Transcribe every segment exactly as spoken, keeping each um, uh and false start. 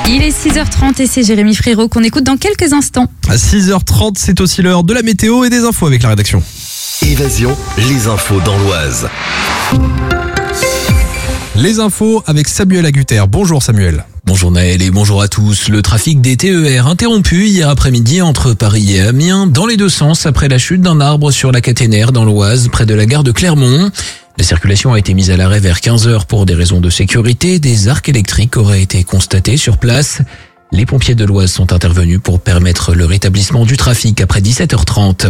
Il est six heures trente et c'est Jérémy Frérot qu'on écoute dans quelques instants. À six heures trente, c'est aussi l'heure de la météo et des infos avec la rédaction. Évasion, les infos dans l'Oise. Les infos avec Samuel Agutter. Bonjour Samuel. Bonjour Naël et bonjour à tous. Le trafic des T E R interrompu hier après-midi entre Paris et Amiens dans les deux sens après la chute d'un arbre sur la caténaire dans l'Oise près de la gare de Clermont. La circulation a été mise à l'arrêt vers quinze heures pour des raisons de sécurité. Des arcs électriques auraient été constatés sur place. Les pompiers de l'Oise sont intervenus pour permettre le rétablissement du trafic après dix-sept heures trente.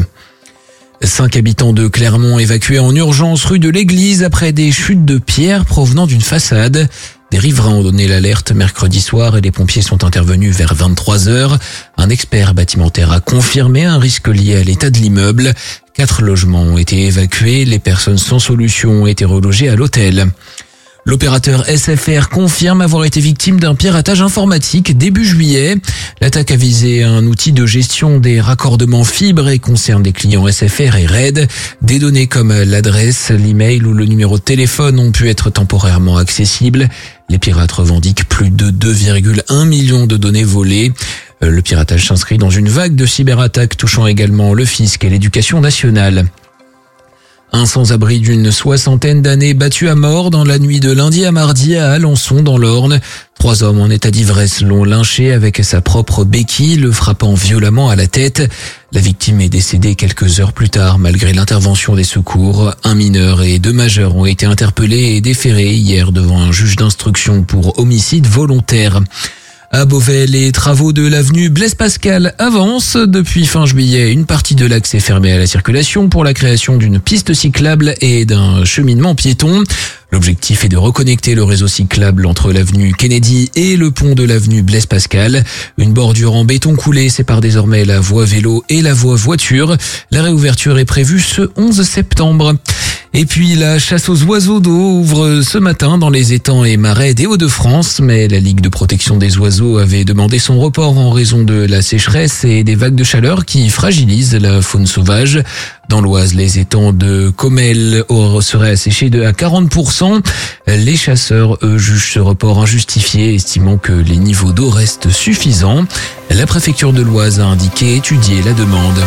Cinq habitants de Clermont évacués en urgence rue de l'Église après des chutes de pierres provenant d'une façade. Des riverains ont donné l'alerte mercredi soir et les pompiers sont intervenus vers vingt-trois heures. Un expert bâtimentaire a confirmé un risque lié à l'état de l'immeuble. Quatre logements ont été évacués. Les personnes sans solution ont été relogées à l'hôtel. L'opérateur S F R confirme avoir été victime d'un piratage informatique début juillet. L'attaque a visé un outil de gestion des raccordements fibres et concerne des clients S F R et RAID. Des données comme l'adresse, l'email ou le numéro de téléphone ont pu être temporairement accessibles. Les pirates revendiquent plus de deux virgule un millions de données volées. Le piratage s'inscrit dans une vague de cyberattaques touchant également le fisc et l'éducation nationale. Un sans-abri d'une soixantaine d'années battu à mort dans la nuit de lundi à mardi à Alençon dans l'Orne. Trois hommes en état d'ivresse l'ont lynché avec sa propre béquille, le frappant violemment à la tête. La victime est décédée quelques heures plus tard malgré l'intervention des secours. Un mineur et deux majeurs ont été interpellés et déférés hier devant un juge d'instruction pour homicide volontaire. À Beauvais, les travaux de l'avenue Blaise Pascal avancent. Depuis fin juillet, une partie de l'axe est fermée à la circulation pour la création d'une piste cyclable et d'un cheminement piéton. L'objectif est de reconnecter le réseau cyclable entre l'avenue Kennedy et le pont de l'avenue Blaise Pascal. Une bordure en béton coulé sépare désormais la voie vélo et la voie voiture. La réouverture est prévue ce onze septembre. Et puis la chasse aux oiseaux d'eau ouvre ce matin dans les étangs et marais des Hauts-de-France, mais la Ligue de protection des oiseaux avait demandé son report en raison de la sécheresse et des vagues de chaleur qui fragilisent la faune sauvage. Dans l'Oise, les étangs de Comelles seraient asséchés de à quarante pour cent. Les chasseurs, eux, jugent ce report injustifié, estimant que les niveaux d'eau restent suffisants. La préfecture de l'Oise a indiqué étudier la demande.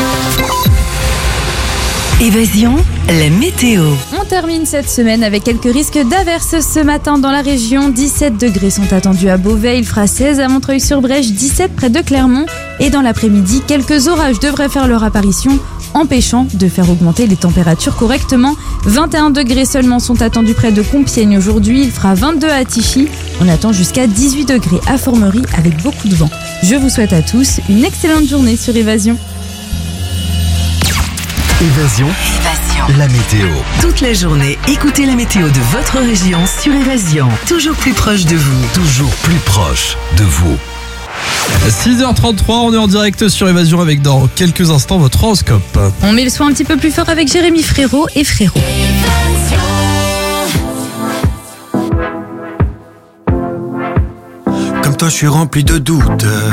Évasion, la météo. On termine cette semaine avec quelques risques d'averses ce matin dans la région. dix-sept degrés sont attendus à Beauvais, il fera seize à Montreuil-sur-Brèche, dix-sept près de Clermont. Et dans l'après-midi, quelques orages devraient faire leur apparition, empêchant de faire augmenter les températures correctement. vingt et un degrés seulement sont attendus près de Compiègne aujourd'hui, il fera vingt-deux à Tichy. On attend jusqu'à dix-huit degrés à Formerie avec beaucoup de vent. Je vous souhaite à tous une excellente journée sur Évasion. Évasion, Évasion. la météo. Toute la journée, écoutez la météo de votre région sur Évasion. Toujours plus proche de vous. Toujours plus proche de vous. À six heures trente-trois, on est en direct sur Évasion avec dans quelques instants votre horoscope. On met le soin un petit peu plus fort avec Jérémy Frérot et Frérot. Comme toi, je suis rempli de doutes.